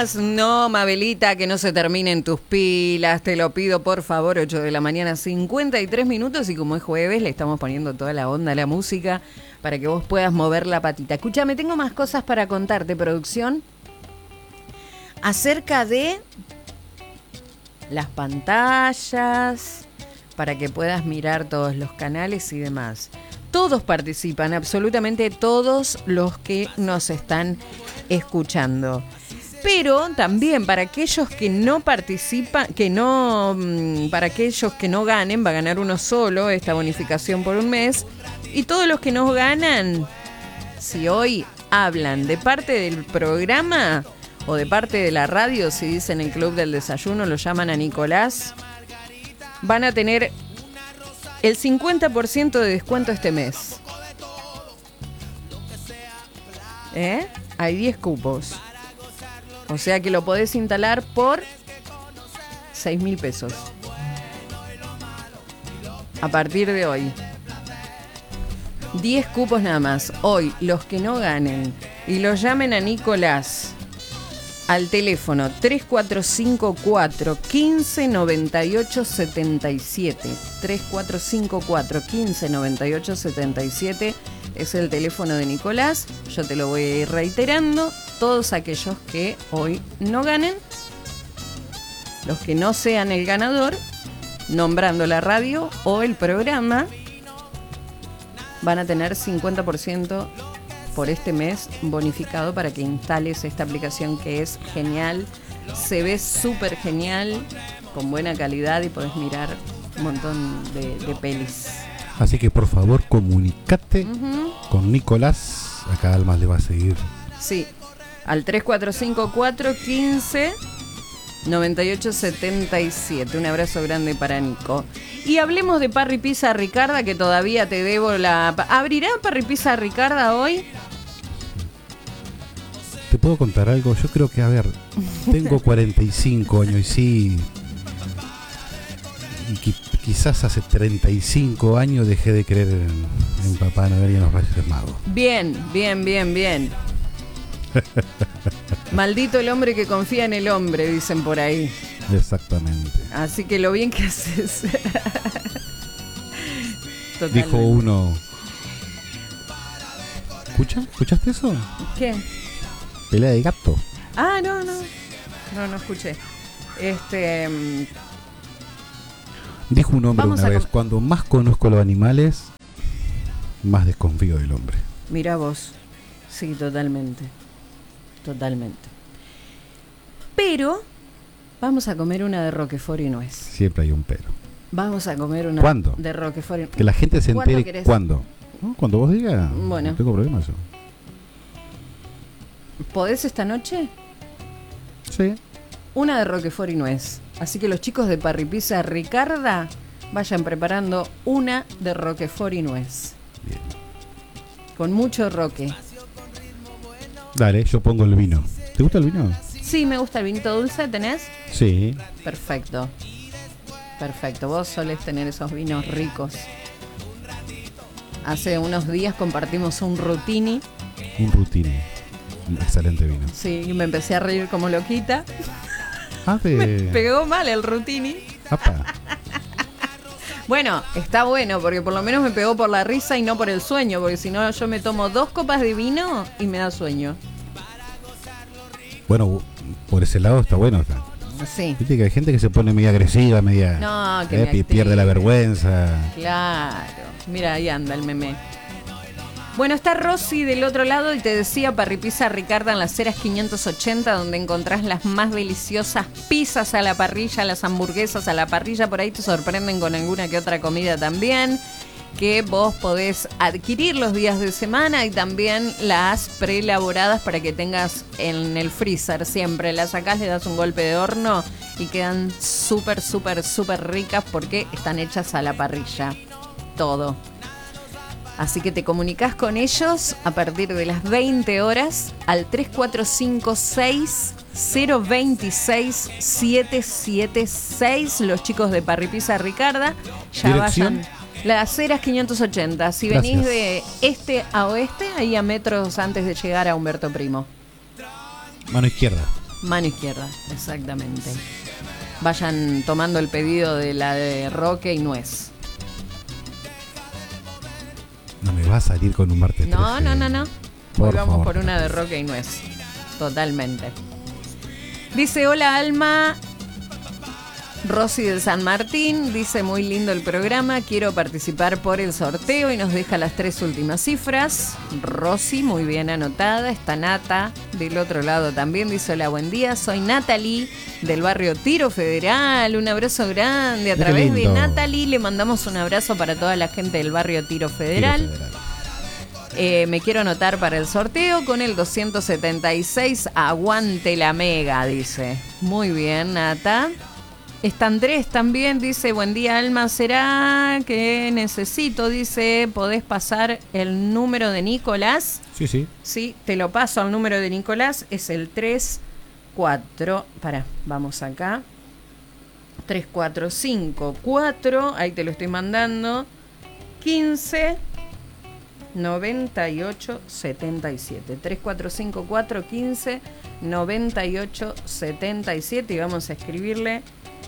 más. No, Mabelita, que no se terminen tus pilas. Te lo pido, por favor. 8 de la mañana, 53 minutos. Y como es jueves, le estamos poniendo toda la onda a la música para que vos puedas mover la patita. Escúchame, tengo más cosas para contarte, producción. Acerca de las pantallas, para que puedas mirar todos los canales y demás. Todos participan, absolutamente todos los que nos están escuchando. Pero también para aquellos que no participan, para aquellos que no ganen, va a ganar uno solo esta bonificación por un mes. Y todos los que no ganan, si hoy hablan de parte del programa o de parte de la radio, si dicen el Club del Desayuno, lo llaman a Nicolás, van a tener el 50% de descuento este mes. Hay 10 cupos. O sea que lo podés instalar por 6.000 pesos. A partir de hoy. 10 cupos nada más. Hoy, los que no ganen y los llamen a Nicolás al teléfono 3454 15 98 77. 3454 15 98 77 es el teléfono de Nicolás. Yo te lo voy a ir reiterando. Todos aquellos que hoy no ganen, los que no sean el ganador, nombrando la radio o el programa, van a tener 50% por este mes bonificado para que instales esta aplicación que es genial, se ve súper genial, con buena calidad y podés mirar un montón de pelis. Así que por favor comunicate con Nicolás, acá Almas le va a seguir. Sí, al 3454 15 98 77. Un abrazo grande para Nico. Y hablemos de Parry Pizza Ricarda, que todavía te debo la... ¿Abrirá Parry Pizza Ricarda hoy? ¿Te puedo contar algo? Yo creo que, a ver, tengo 45 años y sí... Y quizás hace 35 años dejé de creer en Papá Noel y en los Reyes Magos. Bien, bien, bien, bien. Maldito el hombre que confía en el hombre, dicen por ahí. Exactamente. Así que lo bien que haces. Dijo uno... ¿Escuchaste eso? ¿Qué? Pelea de gato. Ah, no escuché. Dijo un hombre una vez, cuando más conozco a los animales, más desconfío del hombre. Mirá vos. Sí, totalmente. Totalmente. Pero vamos a comer una de Roquefort y nuez. Siempre hay un pero. Vamos a comer una ¿Cuándo? de Roquefort y nuez. Que la gente se entere. ¿Cuándo? ¿No? Cuando vos digas. Bueno. No tengo problema yo. ¿Podés esta noche? Sí. Una de Roquefort y nuez. Así que los chicos de Parry Pizza Ricarda vayan preparando una de Roquefort y nuez. Bien. Con mucho roque. Dale, yo pongo el vino. ¿Te gusta el vino? Sí, me gusta el vinito dulce, ¿tenés? Sí. Perfecto. Perfecto, vos solés tener esos vinos ricos. Hace unos días compartimos un Rutini. Un Rutini. Un excelente vino. Sí, y me empecé a reír como loquita. Me pegó mal el Rutini. Apa. Bueno, está bueno, porque por lo menos me pegó por la risa y no por el sueño, porque si no yo me tomo 2 copas de vino y me da sueño. Bueno, por ese lado está bueno. Sí. Viste que hay gente que se pone media agresiva, media... No, que pierde la vergüenza. Claro. Mira, ahí anda el meme. Bueno, está Rosy del otro lado y te decía Parry Pizza Ricarda en las Heras 580, donde encontrás las más deliciosas pizzas a la parrilla, las hamburguesas a la parrilla. Por ahí te sorprenden con alguna que otra comida también, que vos podés adquirir los días de semana, y también las preelaboradas para que tengas en el freezer siempre. Las sacás, le das un golpe de horno y quedan súper, súper, súper ricas porque están hechas a la parrilla. Todo. Así que te comunicás con ellos a partir de las 20 horas al 3456 026 776. Los chicos de Parry Pizza Ricarda ya ¿Dirección? vayan. Las Heras 580. Si Gracias. venís de este a oeste, ahí a metros antes de llegar a Humberto Primo. Mano izquierda. Mano izquierda, exactamente. Vayan tomando el pedido de la de roque y nuez. No me va a salir con un martes 13. No. Hoy vamos por una de roque y nuez. Totalmente. Dice, hola Alma. Rosy del San Martín dice, muy lindo el programa, quiero participar por el sorteo y nos deja las 3 últimas cifras. Rosy, muy bien anotada. Está Nata del otro lado también, dice, hola, buen día, soy Natalie del barrio Tiro Federal, un abrazo grande. A través de Natalie le mandamos un abrazo para toda la gente del barrio Tiro Federal. Me quiero anotar para el sorteo con el 276, aguante la mega, dice. Muy bien, Nata. Está Andrés también, dice, buen día Alma, ¿será que necesito? Dice, ¿podés pasar el número de Nicolás? Sí. Sí, te lo paso al número de Nicolás, es el 34, vamos acá, 3454, ahí te lo estoy mandando, 15 98 77, 3454 15 98 77, y vamos a escribirle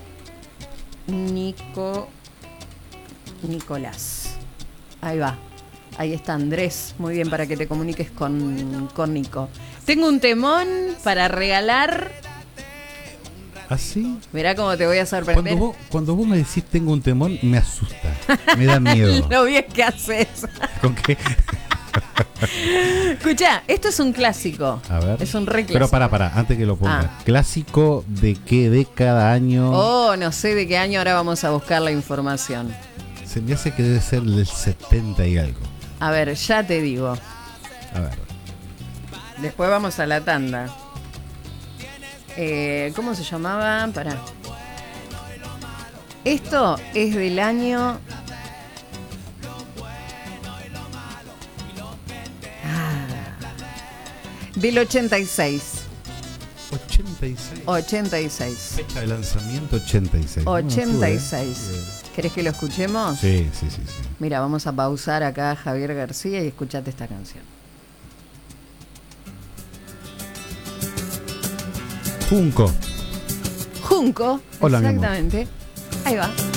Nicolás. Ahí va. Ahí está Andrés. Muy bien, para que te comuniques con Nico. Tengo un temón para regalar. ¿Ah, sí? Mirá cómo te voy a sorprender. Cuando vos me decís tengo un temón, me asusta. Me da miedo. Lo bien que haces. ¿Con qué? Escuchá, esto es un clásico. A ver. Es un re clásico. Pero para, antes que lo ponga. ¿Clásico de qué década, año? Oh, no sé de qué año, ahora vamos a buscar la información. Se me hace que debe ser del 70 y algo. A ver, ya te digo. A ver. Después vamos a la tanda. ¿Cómo se llamaba? Pará. Esto es del año... del 86. 86. Fecha de lanzamiento 86. 86. ¿Querés que lo escuchemos? Sí. Mira, vamos a pausar acá a Javier García y escuchate esta canción. Junco. Junco. Hola, exactamente. Ahí va.